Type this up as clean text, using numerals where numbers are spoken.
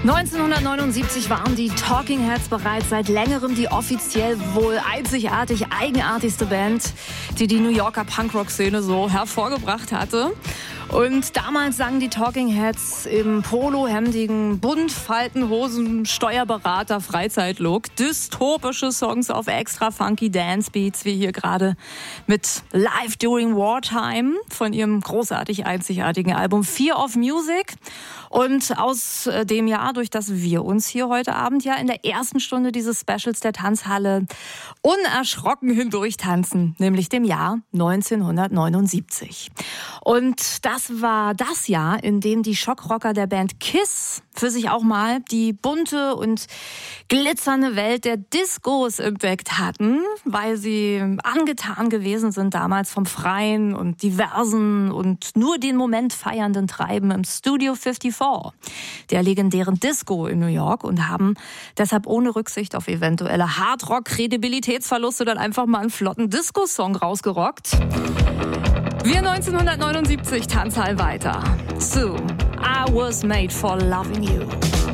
1979 waren die Talking Heads bereits seit längerem die offiziell wohl einzigartig eigenartigste Band, die die New Yorker Punkrock-Szene so hervorgebracht hatte. Und damals sangen die Talking Heads im polohemdigen Buntfaltenhosen Steuerberater Freizeitlook dystopische Songs auf extra funky Dancebeats, wie hier gerade mit Live During Wartime von ihrem großartig einzigartigen Album Fear of Music. Und aus dem Jahr, durch das wir uns hier heute Abend ja in der ersten Stunde dieses Specials der Tanzhalle unerschrocken hindurch tanzen, nämlich dem Jahr 1979. Und das war das Jahr, in dem die Schockrocker der Band Kiss für sich auch mal die bunte und glitzernde Welt der Discos entdeckt hatten, weil sie angetan gewesen sind damals vom freien und diversen und nur den Moment feiernden Treiben im Studio 54, der legendären Disco in New York, und haben deshalb ohne Rücksicht auf eventuelle Hardrock-Kredibilitätsverluste dann einfach mal einen flotten Disco-Song rausgerockt. Wir 1979 Tanzhall weiter. So, I was made for loving you.